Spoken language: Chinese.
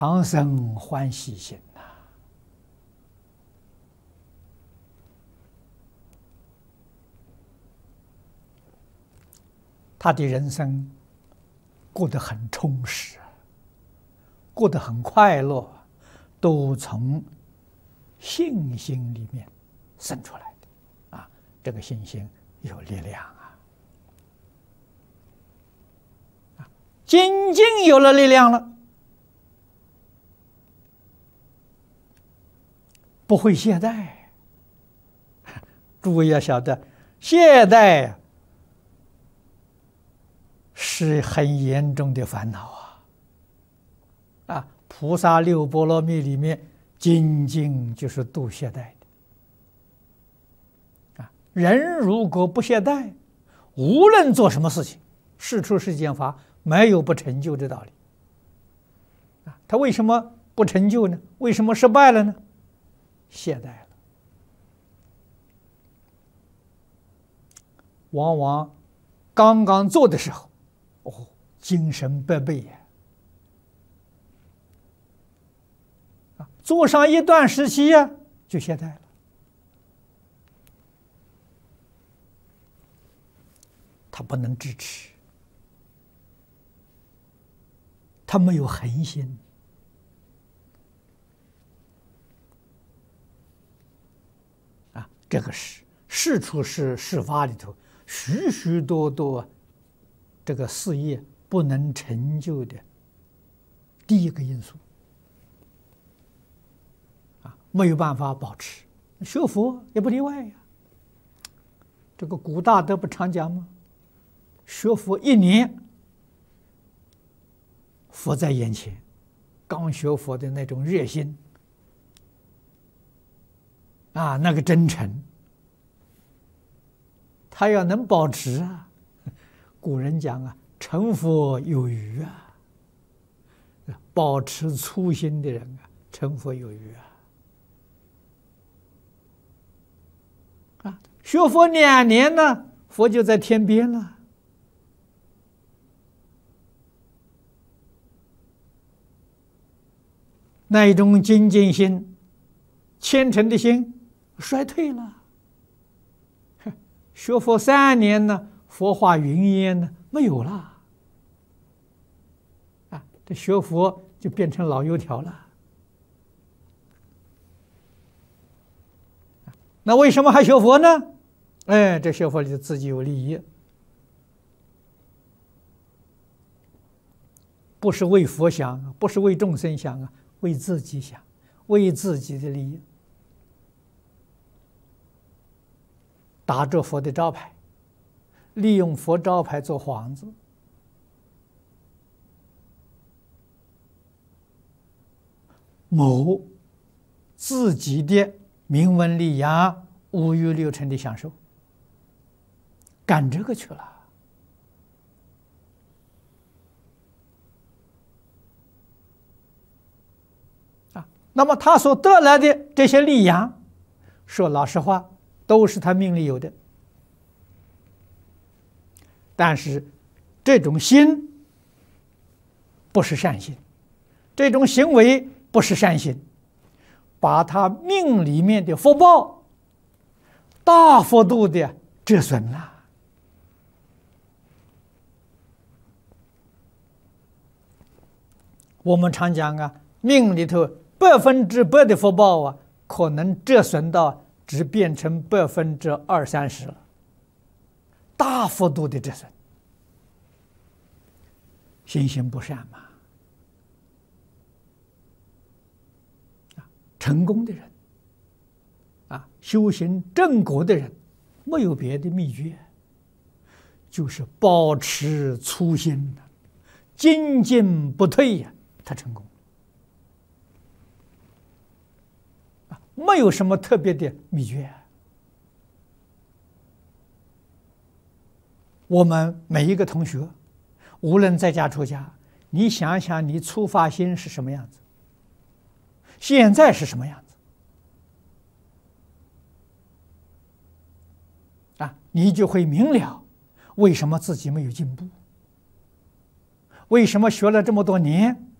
常生欢喜心呐。他的人生过得很充实，过得很快乐，都从信心里面生出来的啊！这个信心有力量啊！仅仅有了力量了，不会懈怠。诸位要晓得，懈怠是很严重的烦恼啊！菩萨六波罗蜜里面，仅仅就是度懈怠的啊！人如果不懈怠，无论做什么事情，事出世间法，没有不成就的道理啊！他为什么不成就呢？为什么失败了呢？懈怠了。往往刚刚做的时候，精神百倍呀！做上一段时期呀，就懈怠了。他不能支持，他没有恒心啊！这个是事出世事发里头许许多多这个事业不能成就的第一个因素啊，没有办法保持。学佛也不例外呀。这个古大德不常讲吗？学佛1年，佛在眼前，刚学佛的那种热心啊，那个真诚，他要能保持啊。古人讲啊，成佛有余啊，保持初心的人啊，成佛有余啊！学佛2年呢，佛就在天边了。那一种精进心、虔诚的心衰退了。学佛3年呢，佛化云烟呢，没有了啊！这学佛就变成老油条了。那为什么还学佛呢？哎，这学佛里自己有利益，不是为佛想，不是为众生想啊，为自己想，为自己的利益，打着佛的招牌，利用佛招牌做幌子，谋自己的名闻利养、五欲六尘的享受，干这个去了啊！那么他所得来的这些利养，说老实话，都是他命里有的。但是这种心不是善心，这种行为不是善心，把他命里面的福报大幅度的折损了。我们常讲啊，命里头100%的福报啊，可能折损到只变成20%、30%了，大幅度的折损。心行不善嘛，成功的人啊，修行正果的人，没有别的秘诀，就是保持初心，精进不退呀，他成功啊，没有什么特别的秘诀。我们每一个同学，无论在家出家，你想想你初发心是什么样子，现在是什么样子啊？你就会明了为什么自己没有进步，为什么学了这么多年